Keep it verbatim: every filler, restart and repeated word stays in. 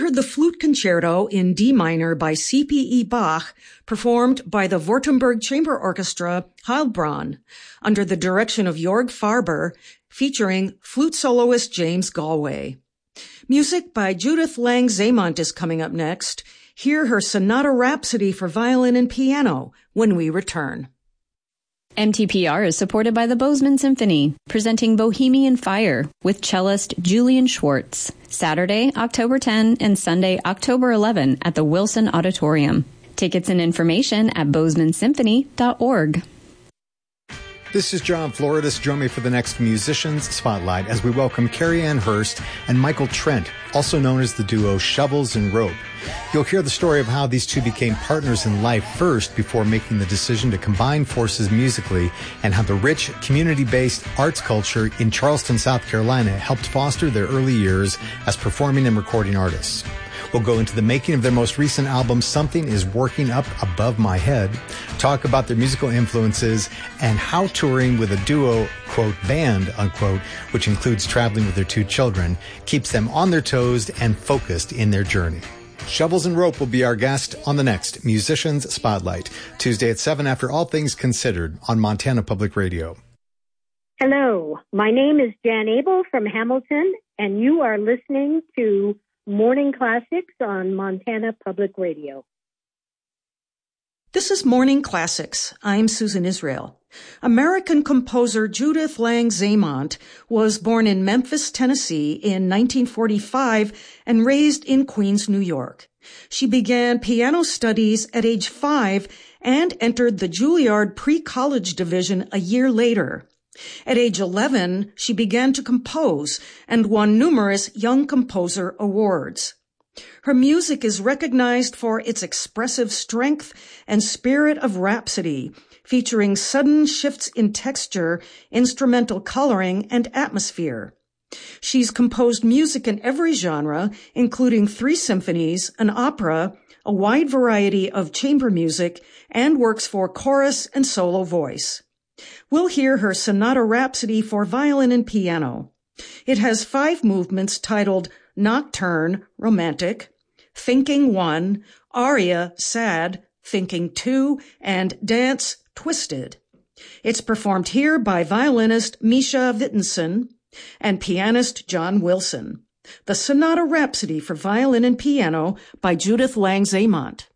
heard the Flute Concerto in D minor by C P E Bach, performed by the Württemberg Chamber Orchestra Heilbronn, under the direction of Jörg Farber, featuring flute soloist James Galway. Music by Judith Lang Zeeman is coming up next. Hear her Sonata Rhapsody for violin and piano when we return. M T P R is supported by the Bozeman Symphony, presenting Bohemian Fire with cellist Julian Schwartz, Saturday, October tenth and Sunday, October eleventh at the Wilson Auditorium. Tickets and information at bozeman symphony dot org. This is John Floridis. Join me for the next Musicians Spotlight as we welcome Carrie Ann Hurst and Michael Trent, also known as the duo Shovels and Rope. You'll hear the story of how these two became partners in life first before making the decision to combine forces musically, and how the rich, community-based arts culture in Charleston, South Carolina helped foster their early years as performing and recording artists. We'll go into the making of their most recent album, Something Is Working Up Above My Head, talk about their musical influences, and how touring with a duo, quote, band, unquote, which includes traveling with their two children, keeps them on their toes and focused in their journey. Shovels and Rope will be our guest on the next Musicians Spotlight, Tuesday at seven after All Things Considered on Montana Public Radio. Hello, my name is Jan Abel from Hamilton, and you are listening to Morning Classics on Montana Public Radio. This is Morning Classics. I'm Susan Israel. American composer Judith Lang Zeeman was born in Memphis, Tennessee in nineteen forty-five and raised in Queens, New York. She began piano studies at age five and entered the Juilliard pre-college division a year later. At age eleven, she began to compose and won numerous Young Composer Awards. Her music is recognized for its expressive strength and spirit of rhapsody, featuring sudden shifts in texture, instrumental coloring, and atmosphere. She's composed music in every genre, including three symphonies, an opera, a wide variety of chamber music, and works for chorus and solo voice. We'll hear her Sonata Rhapsody for violin and piano. It has five movements titled Nocturne, Romantic, Thinking One, Aria, Sad, Thinking Two, and Dance, Twisted. It's performed here by violinist Misha Wittenson and pianist John Wilson. The Sonata Rhapsody for violin and piano by Judith Lang Zeeman.